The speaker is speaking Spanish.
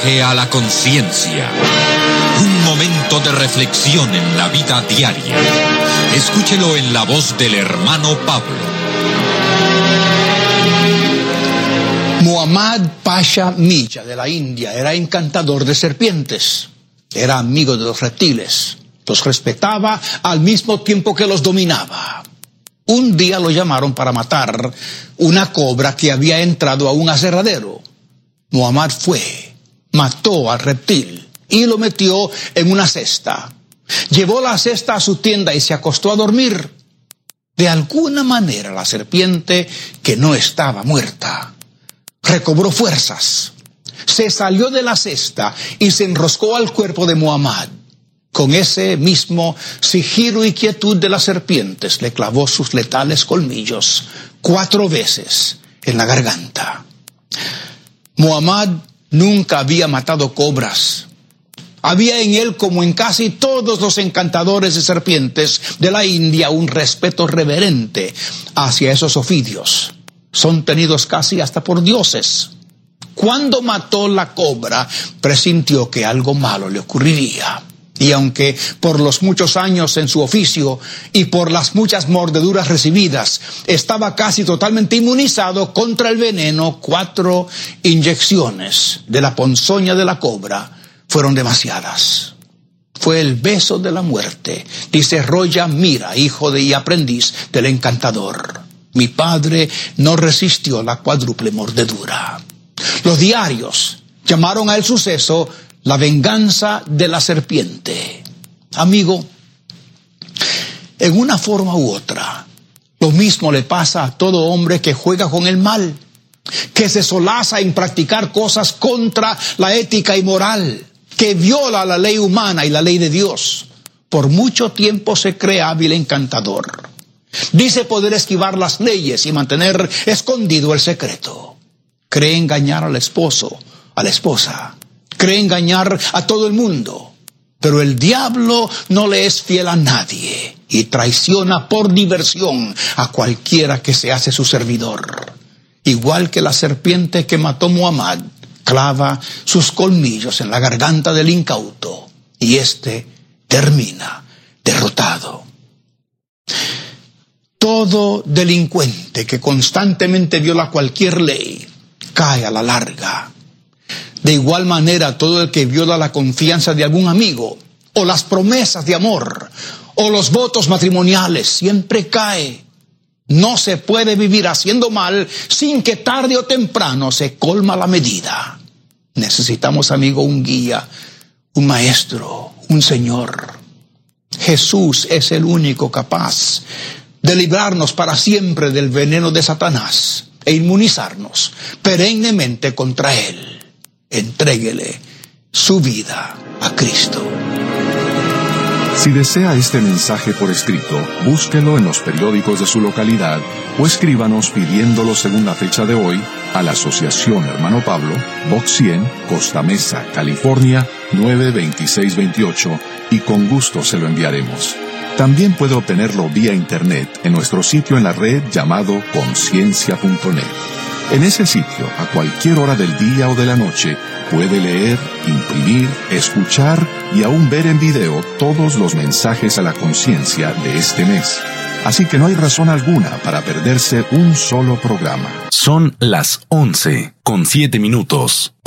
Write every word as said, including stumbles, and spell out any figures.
viaje a la conciencia. Un momento de reflexión en la vida diaria. Escúchelo en la voz del hermano Pablo. Muhammad Pasha Milla de la India era encantador de serpientes. Era amigo de los reptiles. Los respetaba al mismo tiempo que los dominaba. Un día lo llamaron para matar una cobra que había entrado a un aserradero. Muhammad fue, mató al reptil y lo metió en una cesta. Llevó la cesta a su tienda y se acostó a dormir. De alguna manera la serpiente, que no estaba muerta, recobró fuerzas. Se salió de la cesta y se enroscó al cuerpo de Muhammad. Con ese mismo sigilo y quietud de las serpientes, le clavó sus letales colmillos cuatro veces en la garganta. Muhammad nunca había matado cobras. Había en él, como en casi todos los encantadores de serpientes de la India, un respeto reverente hacia esos ofidios. Son tenidos casi hasta por dioses. Cuando mató la cobra, presintió que algo malo le ocurriría. Y aunque por los muchos años en su oficio y por las muchas mordeduras recibidas, estaba casi totalmente inmunizado contra el veneno, cuatro inyecciones de la ponzoña de la cobra fueron demasiadas. Fue el beso de la muerte, dice Roya Mira, hijo de y aprendiz del encantador. Mi padre no resistió la cuádruple mordedura. Los diarios llamaron al suceso la venganza de la serpiente. Amigo, en una forma u otra, lo mismo le pasa a todo hombre que juega con el mal, que se solaza en practicar cosas contra la ética y moral, que viola la ley humana y la ley de Dios. Por mucho tiempo se cree hábil encantador. Dice poder esquivar las leyes y mantener escondido el secreto. Cree engañar al esposo, a la esposa. Cree engañar a todo el mundo, pero el diablo no le es fiel a nadie y traiciona por diversión a cualquiera que se hace su servidor. Igual que la serpiente que mató Muhammad, clava sus colmillos en la garganta del incauto y éste termina derrotado. Todo delincuente que constantemente viola cualquier ley cae a la larga. De igual manera, todo el que viola la confianza de algún amigo, o las promesas de amor, o los votos matrimoniales, siempre cae. No se puede vivir haciendo mal sin que tarde o temprano se colma la medida. Necesitamos, amigo, un guía, un maestro, un Señor. Jesús es el único capaz de librarnos para siempre del veneno de Satanás e inmunizarnos perennemente contra él. Entréguele su vida a Cristo. Si desea este mensaje por escrito, búsquelo en los periódicos de su localidad o escríbanos pidiéndolo según la fecha de hoy a la Asociación Hermano Pablo, Box cien, Costa Mesa, California, nueve veintiséis veintiocho, y con gusto se lo enviaremos. También puede obtenerlo vía internet en nuestro sitio en la red llamado conciencia punto net. En ese sitio, a cualquier hora del día o de la noche, puede leer, imprimir, escuchar y aún ver en video todos los mensajes a la conciencia de este mes. Así que no hay razón alguna para perderse un solo programa. Son las once con siete minutos.